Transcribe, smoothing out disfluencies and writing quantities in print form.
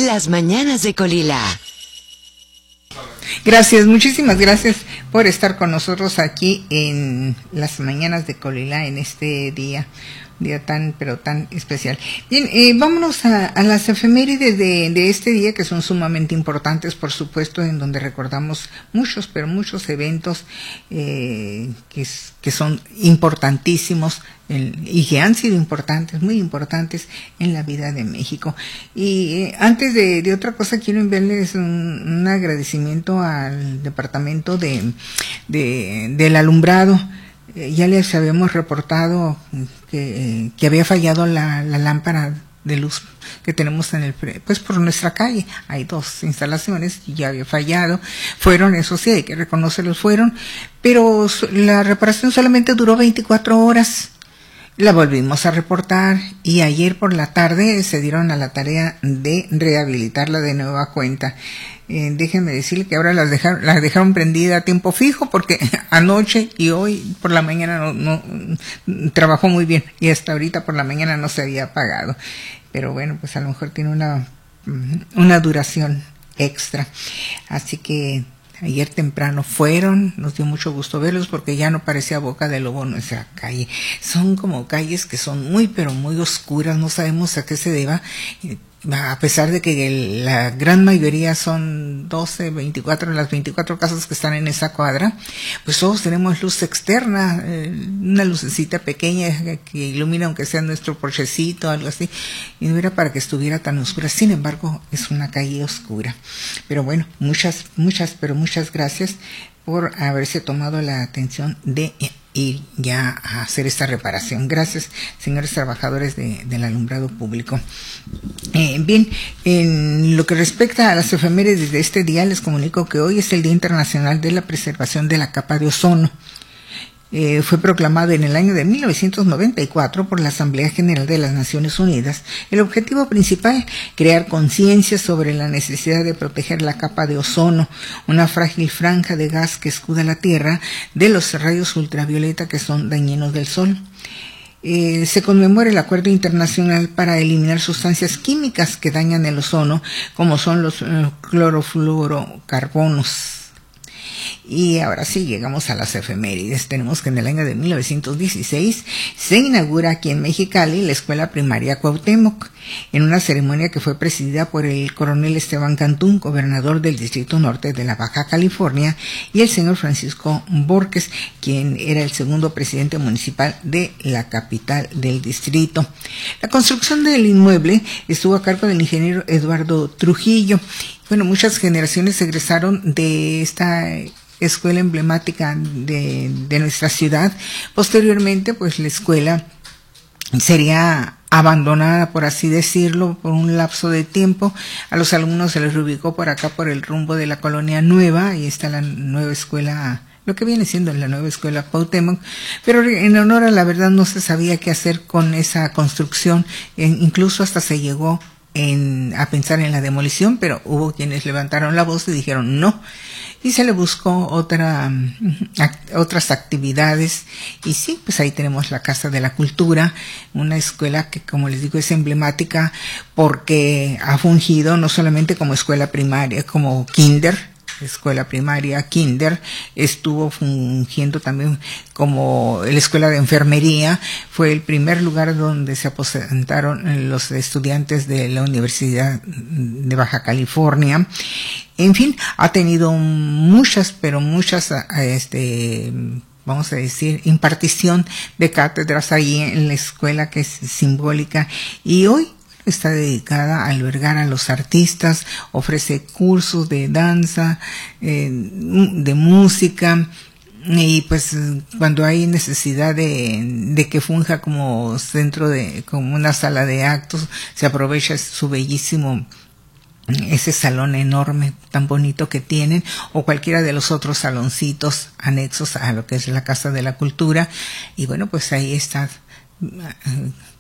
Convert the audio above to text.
Las mañanas de Colila. Gracias, muchísimas gracias por estar con nosotros aquí en Las mañanas de Colila en este día tan, pero tan especial. Bien, vámonos a las efemérides de este día, que son sumamente importantes, por supuesto, en donde recordamos muchos, pero muchos eventos que son importantísimos y que han sido importantes, muy importantes en la vida de México. Y antes de otra cosa, quiero enviarles un agradecimiento al departamento del alumbrado. Ya les habíamos reportado que había fallado la lámpara de luz que tenemos pues por nuestra calle. Hay dos instalaciones y ya había fallado. Fueron, eso sí, hay que reconocerlos, pero la reparación solamente duró 24 horas. La volvimos a reportar y ayer por la tarde se dieron a la tarea de rehabilitarla de nueva cuenta. Déjenme decirle que ahora la dejaron prendida a tiempo fijo, porque anoche y hoy por la mañana no trabajó muy bien, y hasta ahorita por la mañana no se había apagado. Pero bueno, pues a lo mejor tiene una duración extra. Así que ayer temprano nos dio mucho gusto verlos, porque ya no parecía boca de lobo nuestra calle. Son como calles que son muy, pero muy oscuras, no sabemos a qué se deba, a pesar de que la gran mayoría son 12, 24, las 24 casas que están en esa cuadra, pues todos tenemos luz externa, una lucecita pequeña que ilumina aunque sea nuestro porchecito, algo así, y no era para que estuviera tan oscura. Sin embargo, es una calle oscura. Pero bueno, muchas gracias por haberse tomado la atención de ir ya a hacer esta reparación. Gracias, señores trabajadores del alumbrado público. Bien, en lo que respecta a las efemérides de este día, les comunico que hoy es el Día Internacional de la Preservación de la Capa de Ozono. Fue proclamado en el año de 1994 por la Asamblea General de las Naciones Unidas. El objetivo principal, crear conciencia sobre la necesidad de proteger la capa de ozono, una frágil franja de gas que escuda la Tierra de los rayos ultravioleta que son dañinos del Sol. Se conmemora el Acuerdo Internacional para eliminar sustancias químicas que dañan el ozono, como son los clorofluorocarbonos. Y ahora sí, llegamos a las efemérides. Tenemos que en el año de 1916 se inaugura aquí en Mexicali la Escuela Primaria Cuauhtémoc, en una ceremonia que fue presidida por el coronel Esteban Cantún, gobernador del Distrito Norte de la Baja California, y el señor Francisco Borges, quien era el segundo presidente municipal de la capital del distrito. La construcción del inmueble estuvo a cargo del ingeniero Eduardo Trujillo. Bueno, muchas generaciones egresaron de esta escuela emblemática de nuestra ciudad. Posteriormente, pues la escuela sería abandonada, por así decirlo, por un lapso de tiempo. A los alumnos se les reubicó por acá, por el rumbo de la Colonia Nueva. Ahí está la nueva escuela, lo que viene siendo la nueva escuela Cuauhtémoc, pero en honor a la verdad no se sabía qué hacer con esa construcción. Incluso hasta se llegó a pensar en la demolición, pero hubo quienes levantaron la voz y dijeron no, y se le buscó otras actividades. Y sí, pues ahí tenemos la Casa de la Cultura, una escuela que, como les digo, es emblemática porque ha fungido no solamente como escuela primaria, como kinder, escuela primaria, kinder, estuvo fungiendo también como la escuela de enfermería. Fue el primer lugar donde se aposentaron los estudiantes de la Universidad de Baja California. En fin, ha tenido muchas, vamos a decir, impartición de cátedras ahí en la escuela, que es simbólica, y hoy está dedicada a albergar a los artistas, ofrece cursos de danza, de música, y pues cuando hay necesidad de que funja como como una sala de actos, se aprovecha su bellísimo ese salón enorme tan bonito que tienen, o cualquiera de los otros saloncitos anexos a lo que es la Casa de la Cultura. Y bueno, pues ahí está